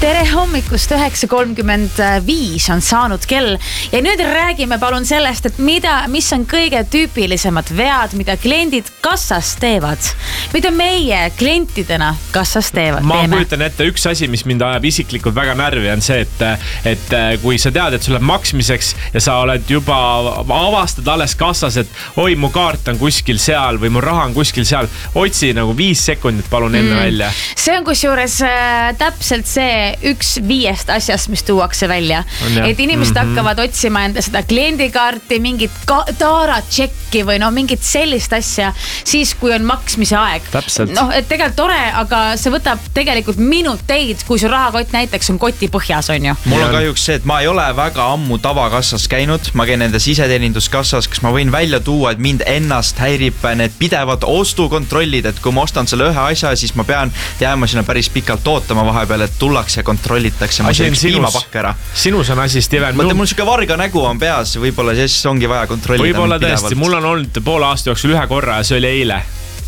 Tere hommikust, 9.35 on saanud kell ja nüüd räägime palun sellest, et mis on kõige tüüpilisemad vead, mida kliendid kassas teevad. Mida meie klientidena kassas teevad. Ma kujutan ette üks asi, mis mind ajab isiklikult väga närvi on see, et kui sa tead, et sul läheb maksmiseks ja sa oled juba avastad alles kassas, et oi, mu kaart on kuskil seal või mu raha on kuskil seal. Otsi nagu 5 sekundit palun enne välja. See on kusjuures täpselt see 1/5 asjast, mis tuuakse välja. Et inimesed hakkavad otsima enda seda kliendikaarti, mingit taaratšekki või mingit sellist asja, siis kui on maksmise aeg. Täpselt. Et tegelikult tore, aga see võtab tegelikult minuteid, kui su rahakott näiteks on koti põhjas, on ju. Mul on kahjuks see, et ma ei ole väga ammu tavakassas käinud. Ma käin enda siseteeninduskassas, kas ma võin välja tuua, et mind ennast häirib need pidevad ostukontrollid, et kui ma ostan selle ühe asja, siis ma pean jääma sinna päris pikalt ootama vahepeal, et tullakse ja kontrollitakse. Ma söön üks piimapakk ära. Sinus on asi, Steven. Mõtle, mul siuke varga nägu on peas, võib-olla siis ongi vaja kontrollida. Võib-olla tõesti, mul on olnud poole aasta jooksul ühe korra ja see oli eile.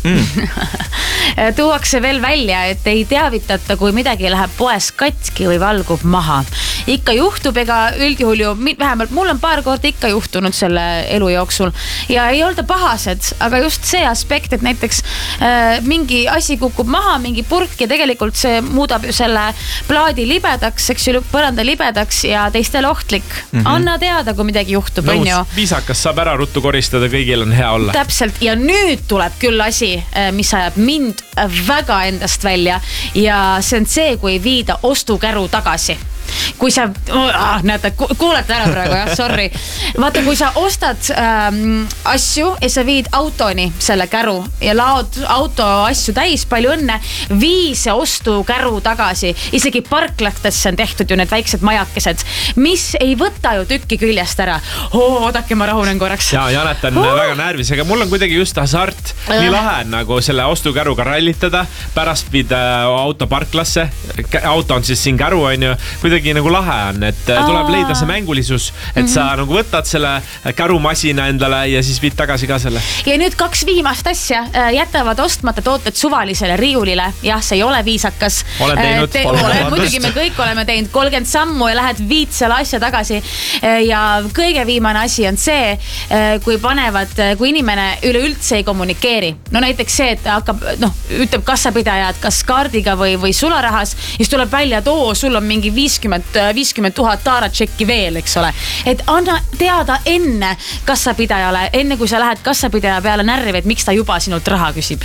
Tuuakse veel välja, et ei teavitata, kui midagi läheb poes katki või valgub maha. Ikka juhtub, ega üldjuhul ju, vähemalt mul on paar korda ikka juhtunud selle elu jooksul ja ei olda pahased, aga just see aspekt, et näiteks mingi asi kukub maha, mingi purk ja tegelikult see muudab ju selle plaadi libedaks, eks ju, põranda libedaks ja teistele ohtlik. Anna teada, kui midagi juhtub, on ju. Viisakas saab ära ruttu koristada, kõigil on hea olla. Täpselt, ja nüüd tuleb küll asi, mis ajab mind väga endast välja ja see on see, kui viida ostukäru tagasi. Kui sa, näete, kuulete ära praegu, jah, sorry. Vaata, kui sa ostad asju ja sa viid autoni selle käru ja laod auto asju täis, palju õnne, vii see ostukäru tagasi. Isegi parklatesse on tehtud ju need väiksed majakesed, mis ei võta ju tükki küljest ära. Oodake, ma rahunen korraks. Ja Janet on väga närvis, aga mul on kuidagi just hasart. Nii lahe nagu selle ostukäruga rallitada, pärast viid auto parklasse. Auto on siis siin käru, on ju, kuidagi nagu lahe on, et tuleb leida see mängulisus, et sa nagu võtad selle kärumasina endale ja siis viid tagasi ka selle. Ja nüüd 2 viimast asja jätavad ostmata tooted suvalisele riiulile. Jah, see ei ole viisakas. Olen teinud. Muidugi me kõik oleme teinud 30 sammu ja lähed viid selle asja tagasi. Ja kõige viimane asi on see, kui inimene üleüldse ei kommunikeeri. No näiteks see, et hakkab, ütleb kassapidaja, et kas kaardiga või sularahas, siis tuleb välja, et sul on mingi 50 000 taaratšekki veel, eks ole. Et anna teada enne kassapidajale, enne kui sa lähed kassapidaja peale närvi, et miks ta juba sinult raha küsib.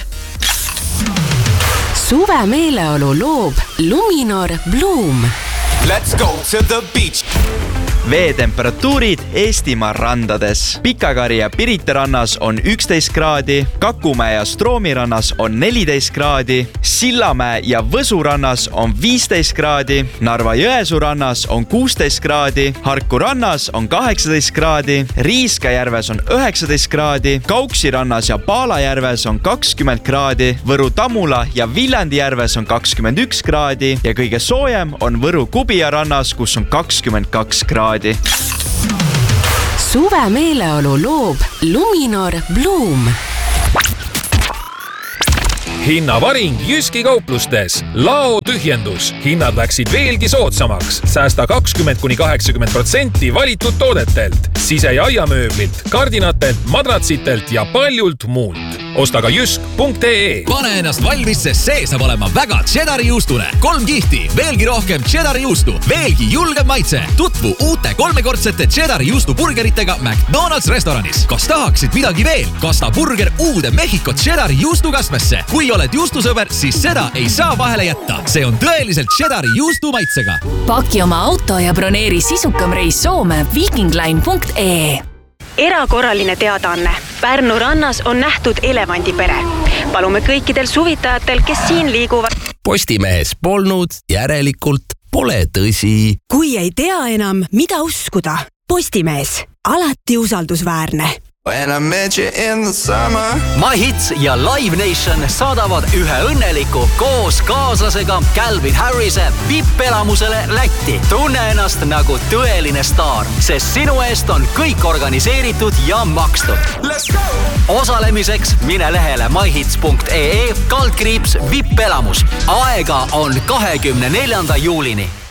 Suve meeleolu loob Luminor Bloom. Let's go to the beach. Veetemperatuurid Eestimaa randades. Pikakari ja Pirita rannas on 11 kraadi, Kakumäe ja Stroomi rannas on 14 kraadi, Sillamäe ja Võsu rannas on 15 kraadi, Narva-Jõesuu rannas on 16 kraadi, Harku rannas on 18 kraadi, Riiskajärves on 19 kraadi, Kauksi rannas ja Paalajärves on 20 kraadi, Võru-Tamula ja Viljandijärves on 21 kraadi ja kõige soojem on Võru-Kubia rannas, kus on 22 kraadi. Suve meeleolu loob Luminor Bloom. Hinnavaring Jyski kauplustes. Lao tühjendus. Hinnad läksid veelgi soodsamaks. Säästa 20–80% valitud toodetelt. Sise- ja aiamööblilt, kardinatelt, madratsitelt ja paljult muult. Osta ka jysk.ee. Pane ennast valmis, sest see saab olema väga cheddari juustune. 3 kihti, veelgi rohkem cheddari juustu, veelgi julgem maitse. Tutvu uute 3-kordsete cheddari juustu burgeritega McDonald's restoranis. Kas tahaksid midagi veel? Kasta burger uude Mehhiko cheddari juustukasmesse. Kui oled juustusõber, siis seda ei saa vahele jätta. See on tõeliselt cheddari juustu maitsega. Paki oma auto ja broneeri sisukam reis Soome vikingline.ee. Erakorraline teadaanne. Pärnu rannas on nähtud elevandipere. Palume kõikidel suvitajatel, kes siin liiguvad. Postimehes polnud, järelikult pole tõsi. Kui ei tea enam, mida uskuda. Postimees. Alati usaldusväärne. When I met you in the summer. My Hits ja Live Nation saadavad ühe õnneliku koos kaaslasega Calvin Harrise vippelamusele Lätti. Tunne ennast nagu tõeline staar, sest sinu eest on kõik organiseeritud ja makstud. Let's go! Osalemiseks mine lehele myhits.ee /vippelamus. Aega on 24. juulini.